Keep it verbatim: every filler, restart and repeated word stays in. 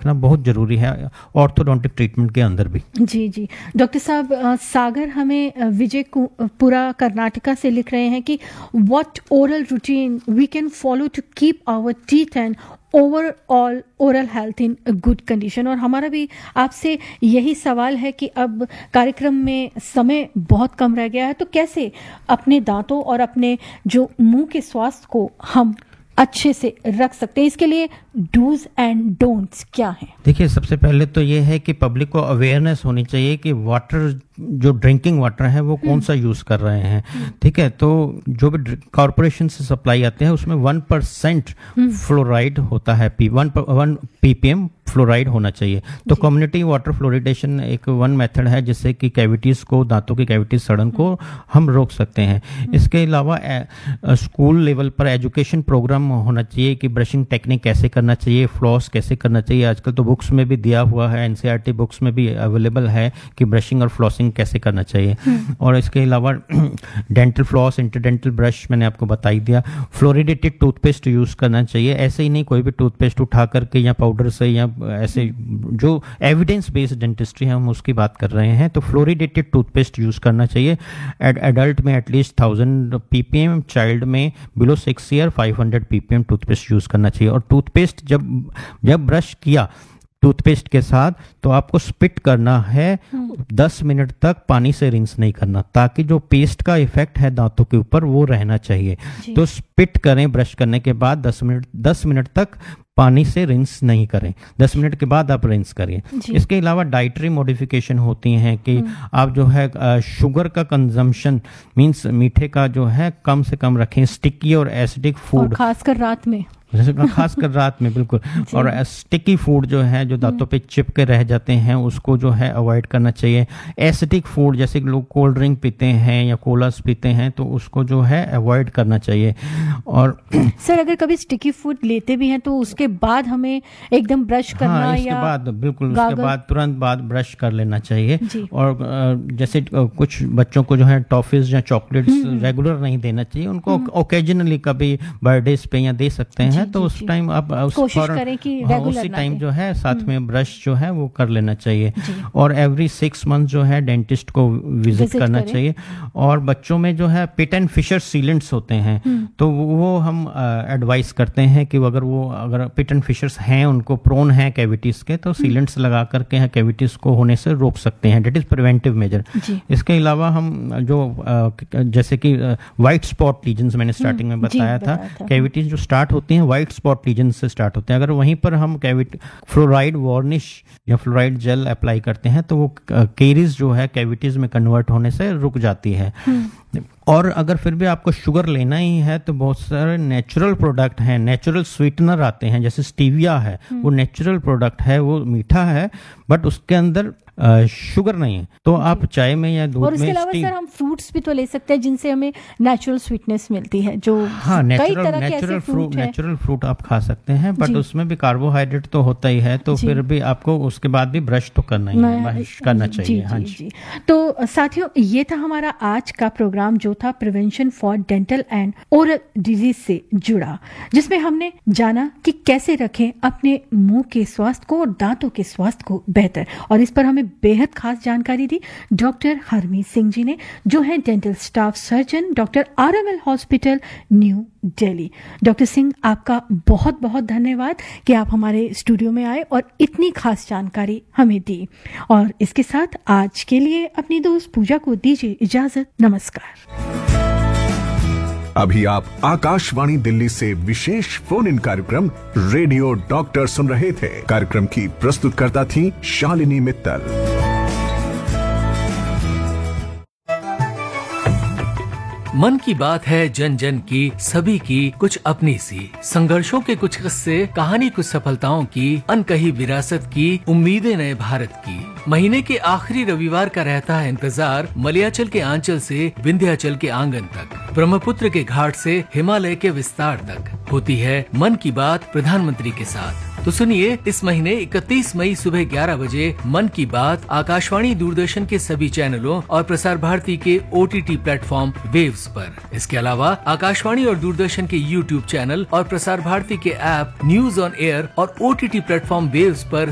रखना बहुत ज़रूरी है ऑर्थोडोंटिक ट्रीटमेंट के अंदर भी। जी जी डॉक्टर साहब, सागर हमें विजय पुरा कर्नाटका से लिख रहे हैं कि what oral routine we can follow to keep our teeth and overall oral health in good condition. और हमारा भी आपसे यही सवाल है कि अब कार्यक्रम में समय बहुत कम रह गया है, तो कैसे अपने दांतों और अपने जो मुंह के स्वास्थ्य को हम अच्छे से रख सकते हैं, इसके लिए डूज एंड डोंट्स क्या हैं? देखिए, सबसे पहले तो ये है कि पब्लिक को अवेयरनेस होनी चाहिए कि वाटर जो ड्रिंकिंग वाटर है वो कौन सा यूज कर रहे हैं। ठीक है, तो जो भी कॉरपोरेशन से सप्लाई आते हैं उसमें वन परसेंट फ्लोराइड होता है, P one one ppm fluoride होना चाहिए। तो कम्युनिटी वाटर फ्लोरिडेशन एक वन मेथड है जिससे कि कैविटीज को, दांतों की कैविटीज सड़न को हम रोक सकते हैं। इसके अलावा स्कूल लेवल पर एजुकेशन प्रोग्राम होना चाहिए कि ब्रशिंग टेक्निक कैसे करना चाहिए, फ्लॉस कैसे करना चाहिए। आजकल तो बुक्स में भी दिया हुआ है, एनसीईआरटी बुक्स में भी अवेलेबल है कि ब्रशिंग और फ्लॉसिंग कैसे करना चाहिए। और इसके अलावा डेंटल फ्लॉस, इंटरडेंटल ब्रश मैंने आपको बता ही दिया। फ्लोरिडेटेड टूथपेस्ट यूज करना चाहिए, ऐसे ही नहीं कोई भी टूथपेस्ट उठा करके या पाउडर से या ऐसे जो एविडेंस बेस्ड डेंटिस्ट्री है हम उसकी बात कर रहे हैं। तो फ्लोरिडेटेड टूथपेस्ट यूज करना चाहिए। एड, एडल्ट में एटलीस्ट थाउजेंड पीपीएम, चाइल्ड में below six year five hundred ppm toothpaste use करना चाहिए। और टूथपेस्ट जब जब ब्रश किया टूथपेस्ट के साथ तो आपको स्पिट करना है, दस मिनट तक पानी से रिंस नहीं करना, ताकि जो पेस्ट का इफेक्ट है दांतों के ऊपर वो रहना चाहिए। तो स्पिट करें ब्रश करने के बाद दस मिनट दस मिनट तक पानी से रिंस नहीं करें, दस मिनट के बाद आप रिंस करिए। इसके अलावा डाइटरी मॉडिफिकेशन होती हैं कि आप जो है शुगर का कंजम्पशन मींस मीठे का जो है कम से कम रखें। स्टिकी और एसिडिक फूड, खासकर रात में खासकर रात में बिल्कुल। और स्टिकी फूड जो है जो दांतों पे चिपके रह जाते हैं उसको जो है अवॉइड करना चाहिए। एसिडिक फूड जैसे लोग कोल्ड ड्रिंक पीते हैं या कोलास पीते हैं तो उसको जो है अवॉइड करना चाहिए। और सर, अगर कभी स्टिकी फूड लेते भी हैं तो उसके बाद हमें एकदम ब्रश करना, हाँ, इसके या बाद बिल्कुल उसके बाद तुरंत बाद ब्रश कर लेना चाहिए। और जैसे कुछ बच्चों को जो है टॉफीज या चॉकलेट्स रेगुलर नहीं देना चाहिए, उनको ओकेजनली कभी बर्थडेज पे या दे सकते हैं। तो उस टाइम आप कोशिश करें कि रेगुलर उसी टाइम जो है साथ में ब्रश जो है वो कर लेना चाहिए। और एवरी सिक्स मंथ जो है डेंटिस्ट को विजिट करना चाहिए। और बच्चों में जो है पिट एंड फिशर सीलेंट्स होते हैं तो वो हम एडवाइस करते हैं कि अगर वो अगर पिट एंड फिशर्स हैं, उनको प्रोन है कैविटीज के, तो सीलेंट्स लगा करके कैविटीज को होने से रोक सकते हैं। Date is preventive measure. इसके अलावा हम जो जैसे कि व्हाइट स्पॉट लीजन्स मैंने स्टार्टिंग में बताया था, कैविटीज जो स्टार्ट होती हैं व्हाइट स्पॉट लीजन से स्टार्ट होते हैं। अगर वहीं पर हम कैविटी फ्लोराइड वार्निश या फ्लोराइड जेल अप्लाई करते हैं तो वो केरीज जो है कैविटीज में कन्वर्ट होने से रुक जाती है। और अगर फिर भी आपको शुगर लेना ही है तो बहुत सारे नेचुरल प्रोडक्ट हैं, नेचुरल स्वीटनर आते हैं, जैसे स्टीविया है, वो नेचुरल प्रोडक्ट है, वो मीठा है बट उसके अंदर शुगर नहीं है। तो आप चाय में या दूध में, और उसके अलावा सर हम फ्रूट्स भी तो ले सकते हैं जिनसे हमें नेचुरल स्वीटनेस मिलती है, जो हाँ natural natural fruit natural fruit आप खा सकते हैं बट उसमें भी कार्बोहाइड्रेट तो होता ही है। तो फिर भी आपको उसके बाद भी ब्रश तो करना ही है, ब्रश करना चाहिए। हाँ जी। तो साथियों, ये था हमारा आज का प्रोग्राम जो था prevention for dental and oral disease से जुड़ा, जिसमें हमने जाना कि कैसे रखें अपने मुंह के स्वास्थ्य को और दांतों के स्वास्थ्य को बेहतर। और इस पर हमें बेहद खास जानकारी दी डॉक्टर हरमीत सिंह जी ने, जो है dental staff surgeon doctor RML hospital new Delhi. Doctor Singh, आपका बहुत बहुत धन्यवाद कि आप हमारे स्टूडियो में आए और इतनी खास जानकारी हमें दी। और इसके साथ आज के लिए अपनी दोस्त पूजा को दीजिए इजाजत। नमस्कार। अभी आप आकाशवाणी दिल्ली से विशेष फोन इन कार्यक्रम रेडियो डॉक्टर सुन रहे थे। कार्यक्रम की प्रस्तुतकर्ता थी शालिनी मित्तल। मन की बात है जन जन की, सभी की कुछ अपनी सी, संघर्षों के कुछ किस्से, कहानी कुछ सफलताओं की, अनकही विरासत की, उम्मीदें नए भारत की। महीने के आखिरी रविवार का रहता है इंतजार, मलयाचल के आंचल से विंध्याचल के आंगन तक, ब्रह्मपुत्र के घाट से हिमालय के विस्तार तक होती है मन की बात प्रधानमंत्री के साथ। तो सुनिए, इस महीने इकतीस मई सुबह ग्यारह बजे मन की बात आकाशवाणी दूरदर्शन के सभी चैनलों और प्रसार भारती के ओटीटी प्लेटफॉर्म वेव्स पर। इसके अलावा आकाशवाणी और दूरदर्शन के यूट्यूब चैनल और प्रसार भारती के ऐप न्यूज ऑन एयर और ओटीटी प्लेटफॉर्म वेव्स पर